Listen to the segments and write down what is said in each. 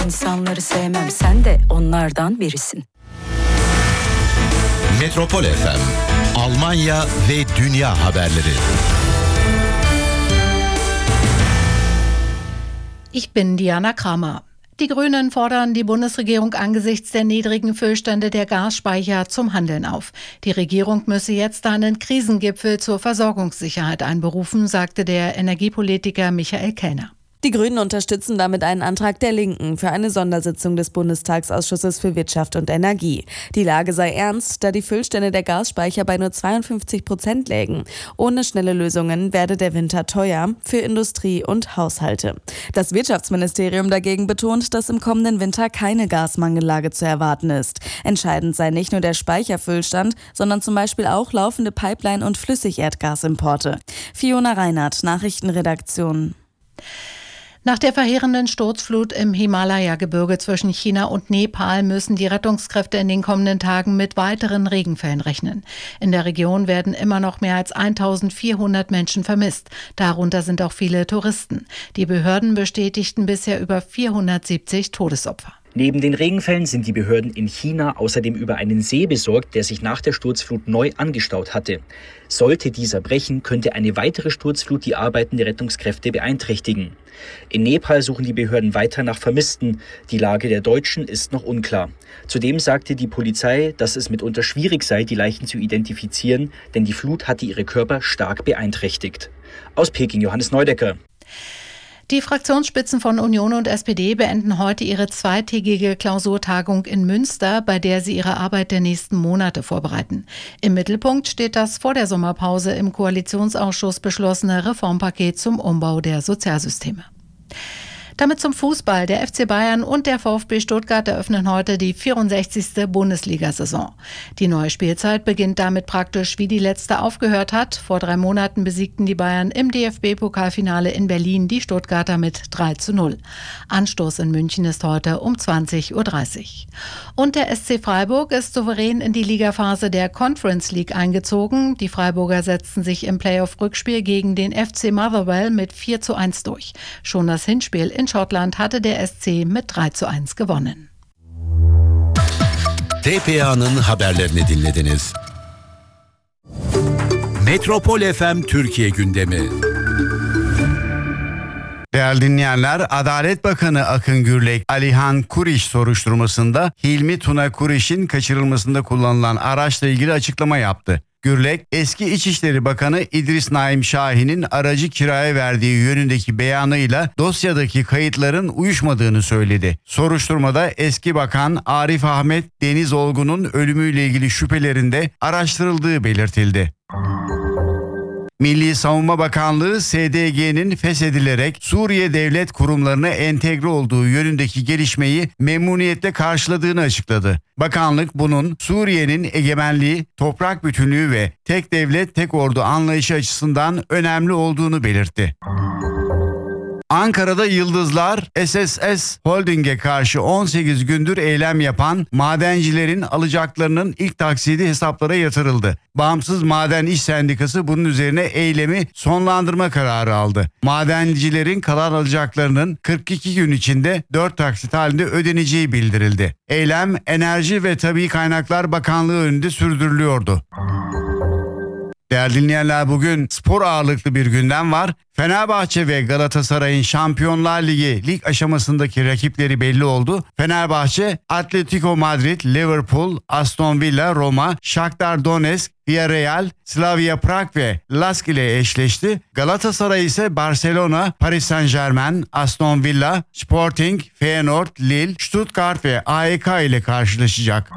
İnsanları sevmem, sen de onlardan birisin. Metropol FM, Almanya ve dünya haberleri. Ich bin Diana Kramer. Die Grünen fordern die Bundesregierung angesichts der niedrigen Füllstände der Gasspeicher zum Handeln auf. Die Regierung müsse jetzt einen Krisengipfel zur Versorgungssicherheit einberufen, sagte der Energiepolitiker Michael Kellner. Die Grünen unterstützen damit einen Antrag der Linken für eine Sondersitzung des Bundestagsausschusses für Wirtschaft und Energie. Die Lage sei ernst, da die Füllstände der Gasspeicher bei nur 52% lägen. Ohne schnelle Lösungen werde der Winter teuer für Industrie und Haushalte. Das Wirtschaftsministerium dagegen betont, dass im kommenden Winter keine Gasmangellage zu erwarten ist. Entscheidend sei nicht nur der Speicherfüllstand, sondern zum Beispiel auch laufende Pipeline- und Flüssigerdgasimporte. Fiona Reinhardt, Nachrichtenredaktion. Nach der verheerenden Sturzflut im Himalaya-Gebirge zwischen China und Nepal müssen die Rettungskräfte in den kommenden Tagen mit weiteren Regenfällen rechnen. In der Region werden immer noch mehr als 1400 Menschen vermisst. Darunter sind auch viele Touristen. Die Behörden bestätigten bisher über 470 Todesopfer. Neben den Regenfällen sind die Behörden in China außerdem über einen See besorgt, der sich nach der Sturzflut neu angestaut hatte. Sollte dieser brechen, könnte eine weitere Sturzflut die Arbeiten der Rettungskräfte beeinträchtigen. In Nepal suchen die Behörden weiter nach Vermissten. Die Lage der Deutschen ist noch unklar. Zudem sagte die Polizei, dass es mitunter schwierig sei, die Leichen zu identifizieren, denn die Flut hatte ihre Körper stark beeinträchtigt. Aus Peking, Johannes Neudecker. Die Fraktionsspitzen von Union und SPD beenden heute ihre zweitägige Klausurtagung in Münster, bei der sie ihre Arbeit der nächsten Monate vorbereiten. Im Mittelpunkt steht das vor der Sommerpause im Koalitionsausschuss beschlossene Reformpaket zum Umbau der Sozialsysteme. Damit zum Fußball. Der FC Bayern und der VfB Stuttgart eröffnen heute die 64. Bundesliga-Saison. Die neue Spielzeit beginnt damit praktisch, wie die letzte aufgehört hat. Vor 3 Monaten besiegten die Bayern im DFB-Pokalfinale in Berlin die Stuttgarter mit 3:0. Anstoß in München ist heute um 20:30 Uhr. Und der SC Freiburg ist souverän in die Ligaphase der Conference League eingezogen. Die Freiburger setzten sich im Playoff-Rückspiel gegen den FC Motherwell mit 4:1 durch. Schon das Hinspiel in Schottland hatte der SC mit 3:1 gewonnen. TPA'nın haberlerini dinlediniz. Metropol FM Türkiye gündemi. Değerli dinleyenler, Adalet Bakanı Akın Gürlek, Alihan Kuriş soruşturmasında Hilmi Tuna Kuriş'in kaçırılmasında kullanılan araçla ilgili açıklama yaptı. Gürlek, eski İçişleri Bakanı İdris Naim Şahin'in aracı kiraya verdiği yönündeki beyanıyla dosyadaki kayıtların uyuşmadığını söyledi. Soruşturmada eski bakan Arif Ahmet Deniz Olgun'un ölümüyle ilgili şüphelerinde araştırıldığı belirtildi. Milli Savunma Bakanlığı, SDG'nin feshedilerek Suriye devlet kurumlarına entegre olduğu yönündeki gelişmeyi memnuniyetle karşıladığını açıkladı. Bakanlık bunun Suriye'nin egemenliği, toprak bütünlüğü ve tek devlet tek ordu anlayışı açısından önemli olduğunu belirtti. Ankara'da Yıldızlar, SSS Holding'e karşı 18 gündür eylem yapan madencilerin alacaklarının ilk taksidi hesaplara yatırıldı. Bağımsız Maden İş Sendikası bunun üzerine eylemi sonlandırma kararı aldı. Madencilerin kalan alacaklarının 42 gün içinde 4 taksit halinde ödeneceği bildirildi. Eylem Enerji ve Tabii Kaynaklar Bakanlığı önünde sürdürülüyordu. Değerli dinleyenler, bugün spor ağırlıklı bir gündem var. Fenerbahçe ve Galatasaray'ın Şampiyonlar Ligi lig aşamasındaki rakipleri belli oldu. Fenerbahçe, Atletico Madrid, Liverpool, Aston Villa, Roma, Shakhtar Donetsk, Villarreal, Slavia Prag ve Lask ile eşleşti. Galatasaray ise Barcelona, Paris Saint-Germain, Aston Villa, Sporting, Feyenoord, Lille, Stuttgart ve AEK ile karşılaşacak.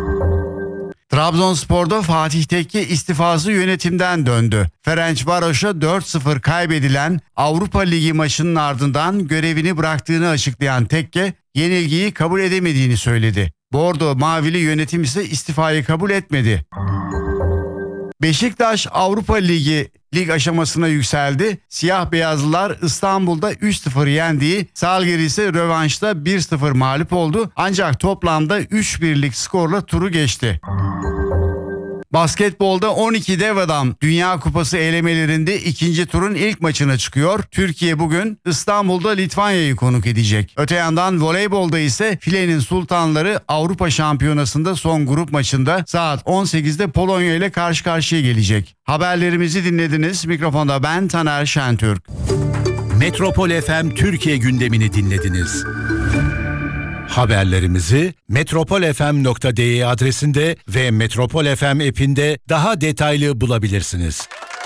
Trabzonspor'da Fatih Tekke istifası yönetimden döndü. Ferencvaros'a 4-0 kaybedilen Avrupa Ligi maçının ardından görevini bıraktığını açıklayan Tekke, yenilgiyi kabul edemediğini söyledi. Bordo Mavili yönetim ise istifayı kabul etmedi. Beşiktaş Avrupa Ligi lig aşamasına yükseldi. Siyah beyazlılar İstanbul'da 3-0 yendiği, Zalgiris'e rövanşta 1-0 mağlup oldu. Ancak toplamda 3-1'lik skorla turu geçti. Basketbolda 12 dev adam Dünya Kupası elemelerinde ikinci turun ilk maçına çıkıyor. Türkiye bugün İstanbul'da Litvanya'yı konuk edecek. Öte yandan voleybolda ise filenin sultanları Avrupa Şampiyonası'nda son grup maçında saat 18'de Polonya ile karşı karşıya gelecek. Haberlerimizi dinlediniz. Mikrofonda ben Taner Şentürk. Metropol FM Türkiye gündemini dinlediniz. Haberlerimizi metropolfm.de adresinde ve Metropol FM app'inde daha detaylı bulabilirsiniz.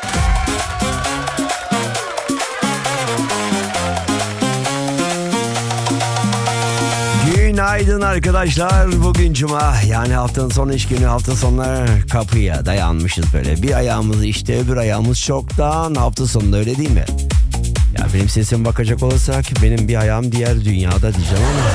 Günaydın arkadaşlar. Bugün cuma, yani haftanın son iş günü. Hafta sonları kapıya dayanmışız böyle. Bir ayağımız işte, öbür ayağımız çoktan hafta sonunda, öyle değil mi? Ya benim sesim bakacak olursak benim bir ayağım diğer dünyada diyeceğim ama.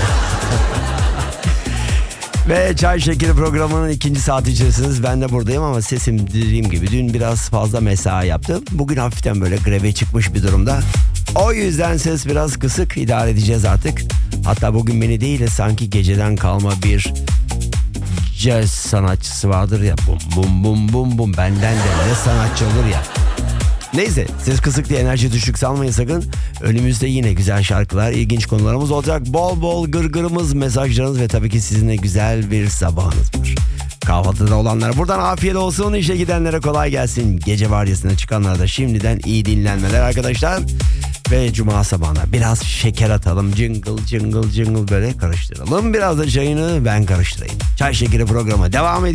Ve Çay Şekeri programının ikinci saati içerisiniz. Ben de buradayım ama sesim dediğim gibi dün biraz fazla mesai yaptım. Bugün hafiften böyle greve çıkmış bir durumda. O yüzden ses biraz kısık, idare edeceğiz artık. Hatta bugün beni değil de sanki geceden kalma bir jazz sanatçısı vardır ya. Bum bum bum bum bum, benden de ne sanatçı olur ya. Neyse, ses kısık diye enerji düşük salmayın sakın. Önümüzde yine güzel şarkılar, ilginç konularımız olacak. Bol bol gırgırımız, mesajlarınız ve tabii ki sizinle güzel bir sabahınız var. Kahvaltıda olanlara buradan afiyet olsun, işe gidenlere kolay gelsin. Gece vardiyasına çıkanlara da şimdiden iyi dinlenmeler arkadaşlar. Ve cuma sabahına biraz şeker atalım, jingle jingle jingle böyle karıştıralım. Biraz da çayını ben karıştırayım. Çay Şekeri programı devam ediyor.